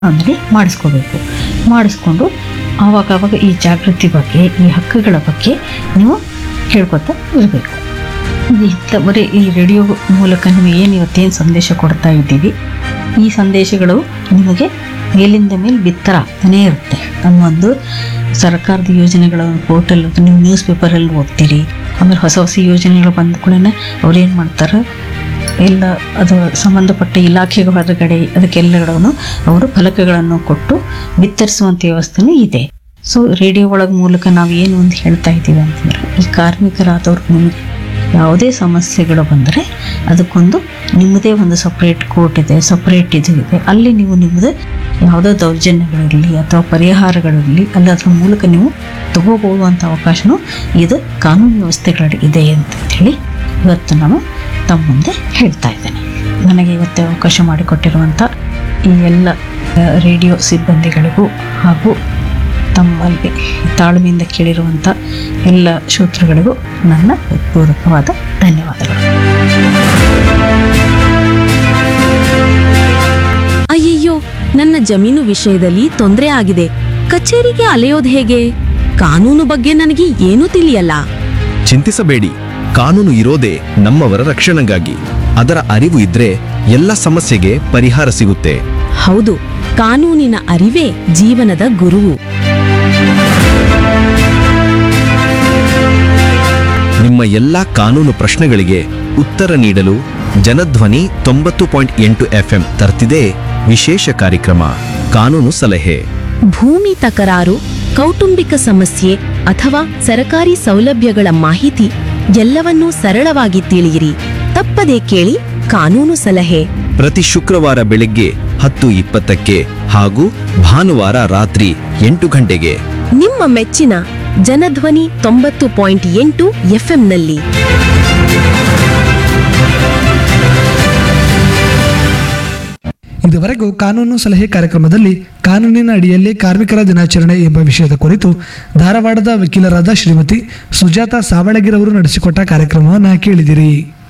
ಅಂದರೆ ಮಾಡಿಸ್ಕೊಂಡು ಆವಾಗ ಈ ಜಾಗೃತಿ ಬಗ್ಗೆ ಈ ಹಕ್ಕುಗಳ ಬಗ್ಗೆ ನೀವು ಹೇಳ್ಕೊತಾ ಇರಬೇಕು. ಬರೀ ಈ ರೇಡಿಯೋ ಮೂಲಕ ನಿಮಗೆ ಏನು ಇವತ್ತೇನು ಸಂದೇಶ ಕೊಡ್ತಾ ಇದ್ದೀವಿ, ಈ ಸಂದೇಶಗಳು ನಿಮಗೆ ಮೇಲಿಂದ ಮೇಲೆ ಬಿತ್ತರಾಗ್ತಾನೇ ಇರುತ್ತೆ. ನಮ್ಮೊಂದು ಸರ್ಕಾರದ ಯೋಜನೆಗಳ ಪೋರ್ಟಲ್ ನೀವು ನ್ಯೂಸ್ ಪೇಪರಲ್ಲಿ ಓದ್ತೀರಿ. ಆಮೇಲೆ ಹೊಸ ಯೋಜನೆಗಳು ಬಂದ ಕೂಡ ಅವ್ರೇನು ಮಾಡ್ತಾರೆ, ಎಲ್ಲ ಅದು ಸಂಬಂಧಪಟ್ಟ ಇಲಾಖೆಗಳ ಹೊರಗಡೆ ಅದಕ್ಕೆಲ್ಲಗಳನ್ನು ಅವರು ಫಲಕಗಳನ್ನು ಕೊಟ್ಟು ಬಿತ್ತರಿಸುವಂಥ ವ್ಯವಸ್ಥೆನೂ ಇದೆ. ಸೊ ರೇಡಿಯೋ ಮೂಲಕ ನಾವು ಏನು ಒಂದು ಹೇಳ್ತಾ ಇದ್ದೀವಿ ಅಂತಂದರೆ, ಈ ಕಾರ್ಮಿಕರಾದವ್ರು ನಿಮಗೆ ಯಾವುದೇ ಸಮಸ್ಯೆಗಳು ಬಂದರೆ ಅದಕ್ಕೊಂದು ನಿಮ್ಮದೇ ಒಂದು ಸಪ್ರೇಟ್ ಕೋರ್ಟ್ ಇದೆ, ಸಪ್ರೇಟ್ ಇದು ಇದೆ. ಅಲ್ಲಿ ನೀವು ನಿಮ್ಮದು ಯಾವುದೋ ದೌರ್ಜನ್ಯಗಳಿರಲಿ ಅಥವಾ ಪರಿಹಾರಗಳಿರಲಿ ಅಲ್ಲಿ ಅದರ ಮೂಲಕ ನೀವು ತಗೋಬೋದುವಂಥ ಅವಕಾಶನೂ ಇದು ಕಾನೂನು ವ್ಯವಸ್ಥೆಗಳಲ್ಲಿ ಇದೆ ಅಂತೇಳಿ ಇವತ್ತು ನಾನು ತಮ್ಮ ಮುಂದೆ ಹೇಳ್ತಾ ಇದ್ದೇನೆ. ನನಗೆ ಇವತ್ತು ಅವಕಾಶ ಮಾಡಿಕೊಟ್ಟಿರುವಂಥ ಈ ಎಲ್ಲ ರೇಡಿಯೋ ಸಿಬ್ಬಂದಿಗಳಿಗೂ ಹಾಗೂ ತಮ್ಮಲ್ಲಿ ತಾಳ್ಮೆಯಿಂದ ಕೇಳಿರುವಂಥ ಎಲ್ಲ ಶ್ರೋತೃಗಳಿಗೂ ನನ್ನ ಪೂರ್ವಕವಾದ ಧನ್ಯವಾದಗಳು. ಅಯ್ಯಯ್ಯೋ, ನನ್ನ ಜಮೀನು ವಿಷಯದಲ್ಲಿ ತೊಂದರೆ ಆಗಿದೆ. ಕಚೇರಿಗೆ ಅಲೆಯೋದು ಹೇಗೆ? ಕಾನೂನು ಬಗ್ಗೆ ನನಗೆ ಏನೂ ತಿಳಿಯಲ್ಲ. ಚಿಂತಿಸಬೇಡಿ, ಕಾನೂನು ಇರೋದೇ ನಮ್ಮವರ ರಕ್ಷಣೆಗಾಗಿ. ಅದರ ಅರಿವು ಇದ್ರೆ ಎಲ್ಲ ಸಮಸ್ಯೆಗೆ ಪರಿಹಾರ ಸಿಗುತ್ತೆ. ಹೌದು, ಕಾನೂನಿನ ಅರಿವೇ ಜೀವನದ ಗುರುವು. ನಿಮ್ಮ ಎಲ್ಲಾ ಕಾನೂನು ಪ್ರಶ್ನೆಗಳಿಗೆ ಉತ್ತರ ನೀಡಲು ಜನಧ್ವನಿ 90.8 FM ತರ್ತಿದೆ ವಿಶೇಷ ಕಾರ್ಯಕ್ರಮ ಕಾನೂನು ಸಲಹೆ. ಭೂಮಿ ತಕರಾರು, ಕೌಟುಂಬಿಕ ಸಮಸ್ಯೆ ಅಥವಾ ಸರಕಾರಿ ಸೌಲಭ್ಯಗಳ ಮಾಹಿತಿ ಎಲ್ಲವನ್ನೂ ಸರಳವಾಗಿ ತಿಳಿಯಿರಿ. ತಪ್ಪದೇ ಕೇಳಿ ಕಾನೂನು ಸಲಹೆ. ಪ್ರತಿ ಶುಕ್ರವಾರ ಬೆಳಗ್ಗೆ 10:20ಕ್ಕೆ ಹಾಗೂ ಭಾನುವಾರ ರಾತ್ರಿ 8 ಗಂಟೆಗೆ ನಿಮ್ಮ ಮೆಚ್ಚಿನ ಜನಧ್ವನಿ 90.8 FMನಲ್ಲಿ. ಇದುವರೆಗೂ ಕಾನೂನು ಸಲಹೆ ಕಾರ್ಯಕ್ರಮದಲ್ಲಿ ಕಾನೂನಿನ ಅಡಿಯಲ್ಲಿ ಕಾರ್ಮಿಕರ ದಿನಾಚರಣೆ ಎಂಬ ವಿಷಯದ ಕುರಿತು ಧಾರವಾಡದ ವಕೀಲರಾದ ಶ್ರೀಮತಿ ಸುಜಾತಾ ಸಾವಳಗಿರವರು ನಡೆಸಿಕೊಟ್ಟ ಕಾರ್ಯಕ್ರಮವನ್ನು ಕೇಳಿದಿರಿ.